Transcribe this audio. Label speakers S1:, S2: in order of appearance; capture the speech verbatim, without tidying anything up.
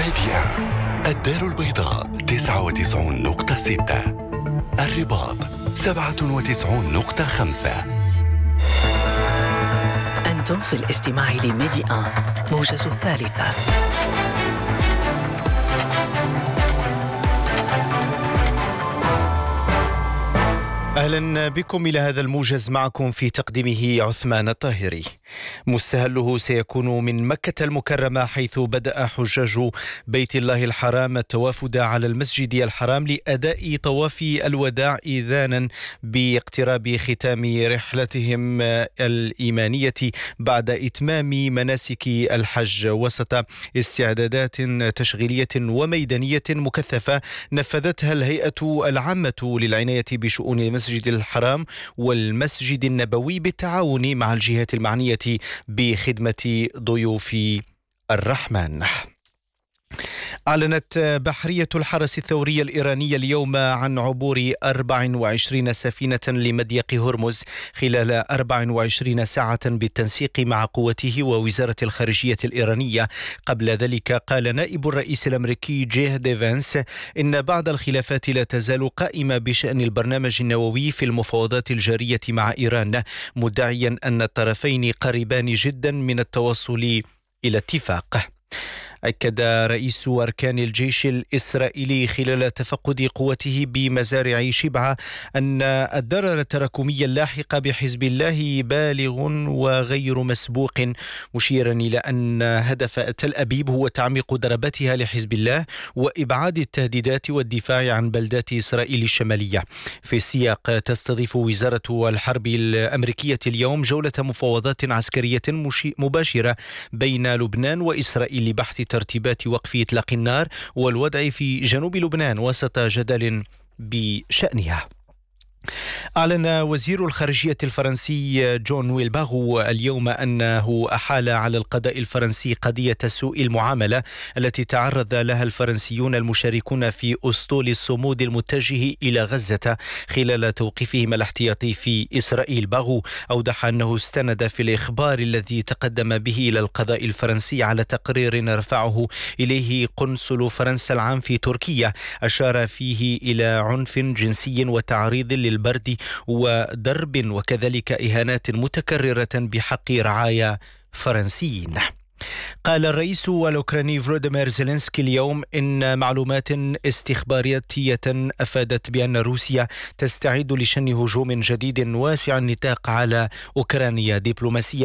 S1: ميديا. الدار البيضاء تسعة وتسعون نقطة ستة، الرباط سبعة وتسعون نقطة خمسة.
S2: أنتم في الاستماع لميديا موجز الثالثة.
S3: أهلا بكم إلى هذا الموجز، معكم في تقديمه عثمان الطاهري. مستهله سيكون من مكة المكرمة، حيث بدأ حجاج بيت الله الحرام التوافد على المسجد الحرام لأداء طواف الوداع، إذانا باقتراب ختام رحلتهم الإيمانية بعد إتمام مناسك الحج، وسط استعدادات تشغيلية وميدانية مكثفة نفذتها الهيئة العامة للعناية بشؤون المسجد الحرام والمسجد النبوي بالتعاون مع الجهات المعنية بخدمة ضيوف الرحمن. أعلنت بحرية الحرس الثوري الإيراني اليوم عن عبور أربع وعشرين سفينة لمضيق هرمز خلال أربع وعشرين ساعة بالتنسيق مع قوته ووزارة الخارجية الإيرانية. قبل ذلك قال نائب الرئيس الأمريكي جيه دي فانس إن بعض الخلافات لا تزال قائمة بشأن البرنامج النووي في المفاوضات الجارية مع إيران، مدعيا أن الطرفين قريبان جدا من التوصل إلى اتفاق. أكد رئيس أركان الجيش الإسرائيلي خلال تفقد قوته بمزارع شبعة أن الضرر التراكمي اللاحق بحزب الله بالغ وغير مسبوق، مشيرا إلى أن هدف تل أبيب هو تعميق ضرباتها لحزب الله وإبعاد التهديدات والدفاع عن بلدات إسرائيل الشمالية. في السياق تستضيف وزارة الحرب الأمريكية اليوم جولة مفاوضات عسكرية مباشرة بين لبنان وإسرائيل لبحث ترتيبات وقف إطلاق النار والوضع في جنوب لبنان وسط جدل بشأنها. أعلن وزير الخارجية الفرنسي جون ويلباغو اليوم أنه أحال على القضاء الفرنسي قضية سوء المعاملة التي تعرض لها الفرنسيون المشاركون في أسطول الصمود المتجه إلى غزة خلال توقيفهم الاحتياطي في إسرائيل. باغو أوضح أنه استند في الإخبار الذي تقدم به إلى القضاء الفرنسي على تقرير رفعه إليه قنصل فرنسا العام في تركيا، أشار فيه إلى عنف جنسي وتعريض للبرد وضرب وكذلك إهانات متكررة بحق رعايا فرنسيين. قال الرئيس الأوكراني فلوديمير زيلينسكي اليوم إن معلومات استخباراتية أفادت بأن روسيا تستعد لشن هجوم جديد واسع النطاق على أوكرانيا. دبلوماسيا